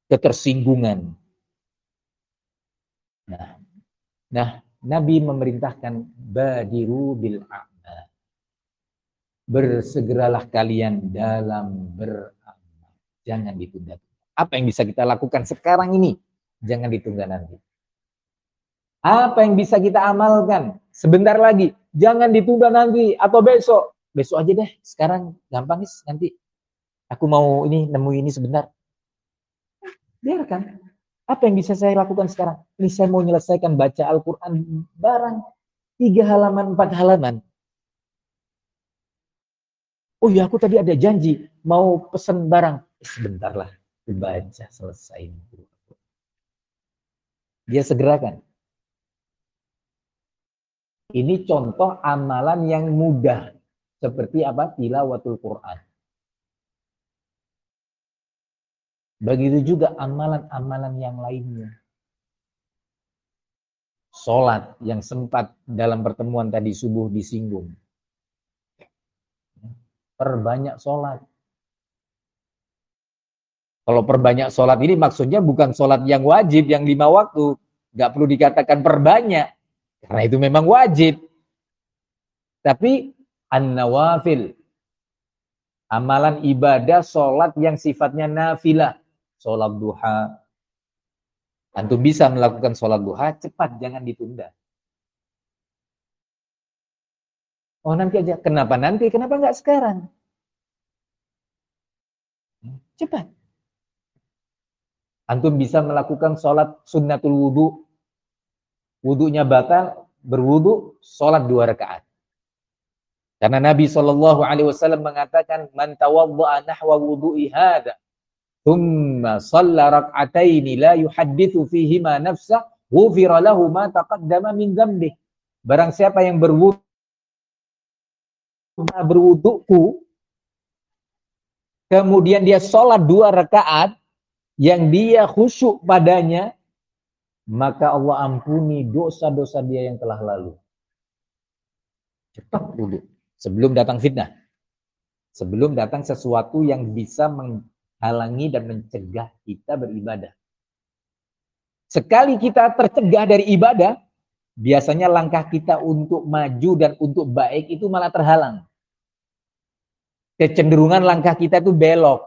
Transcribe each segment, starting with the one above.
ketersinggungan. Nah, Nabi memerintahkan badiru bil a'mal. Bersegeralah kalian dalam beramal. Jangan ditunda. Apa yang bisa kita lakukan sekarang ini? Jangan ditunda nanti. Apa yang bisa kita amalkan sebentar lagi? Jangan ditunda nanti atau besok. Besok aja deh. Sekarang gampang nanti. Aku mau nemu ini sebentar. Biarkan. Apa yang bisa saya lakukan sekarang? Ini saya mau menyelesaikan baca Al-Quran barang 3 halaman, 4 halaman. Oh ya, aku tadi ada janji mau pesan barang. Sebentar lah, dibaca selesai. Dia segerakan. Ini contoh amalan yang mudah. Seperti apa? Tilawatul Quran. Begitu juga amalan-amalan yang lainnya. Sholat yang sempat dalam pertemuan tadi subuh disinggung. Perbanyak sholat. Kalau perbanyak sholat ini maksudnya bukan sholat yang wajib, yang 5 waktu. Nggak perlu dikatakan perbanyak. Karena itu memang wajib. Tapi an-nawafil. Amalan ibadah sholat yang sifatnya nafilah. Sholat duha. Antum bisa melakukan sholat duha, cepat, jangan ditunda. Oh nanti aja. Kenapa nanti? Kenapa nggak sekarang? Cepat. Antum bisa melakukan sholat sunnatul wudu. Wudunya batal, berwudu, sholat 2 rakaat. Karena Nabi SAW mengatakan, man tawadda'a nahwa wudu'i hadha, thumma shalla rak'ataini la yuhaddithu fihima nafsah, ghufira lahu ma taqaddama min dzambih. Barang siapa yang berwuduku, kemudian dia sholat 2 rakaat, yang dia khusyuk padanya, maka Allah ampuni dosa-dosa dia yang telah lalu. Cepat wudu. Sebelum datang fitnah. Sebelum datang sesuatu yang bisa menghalangi dan mencegah kita beribadah. Sekali kita tercegah dari ibadah, biasanya langkah kita untuk maju dan untuk baik itu malah terhalang. Kecenderungan langkah kita itu belok.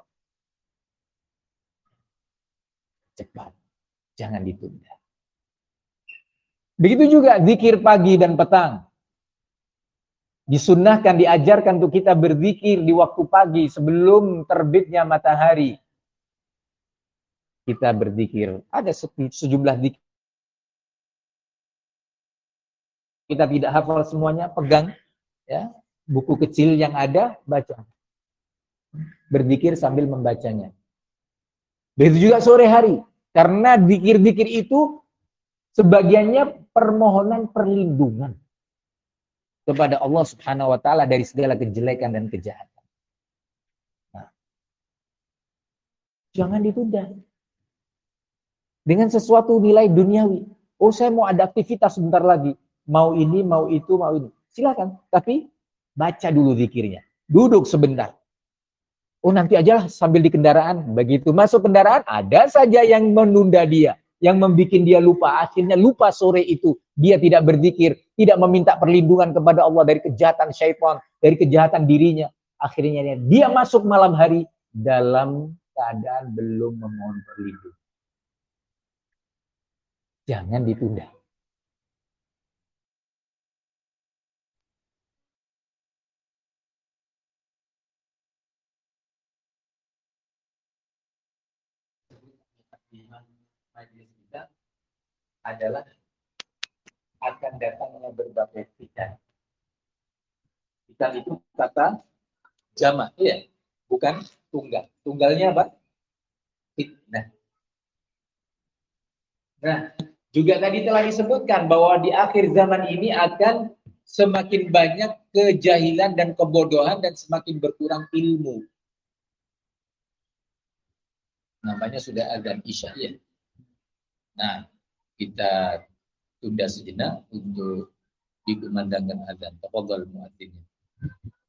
Cepat. Jangan ditunda. Begitu juga zikir pagi dan petang. Disunnahkan, diajarkan untuk kita berzikir di waktu pagi sebelum terbitnya matahari. Kita berzikir. Ada sejumlah zikir. Kita tidak hafal semuanya, pegang ya, buku kecil yang ada, baca. Berzikir sambil membacanya. Begitu juga sore hari. Karena zikir-zikir itu sebagiannya permohonan perlindungan kepada Allah Subhanahu wa taala dari segala kejelekan dan kejahatan. Nah, jangan ditunda. Dengan sesuatu nilai duniawi. Oh, saya mau ada aktivitas sebentar lagi. Mau ini, mau itu, mau ini. Silakan, tapi baca dulu zikirnya. Duduk sebentar. Oh, nanti aja lah sambil di kendaraan. Begitu masuk kendaraan, ada saja yang menunda dia, yang membuat dia lupa. Akhirnya lupa sore itu. Dia tidak berzikir, tidak meminta perlindungan kepada Allah dari kejahatan syaitan, dari kejahatan dirinya. Akhirnya dia masuk malam hari dalam keadaan belum memohon perlindungan. Jangan ditunda. Majelis kita adalah akan datangnya berbagai fitan. Fitan itu kata jamak, ya, bukan tunggal. Tunggalnya apa? Fitnah. Nah, juga tadi telah disebutkan bahwa di akhir zaman ini akan semakin banyak kejahilan dan kebodohan dan semakin berkurang ilmu. Namanya sudah azan Isya, ya. Nah, kita tunda sejenak untuk dikumandangkan azan. Tafadhal muadzinnya.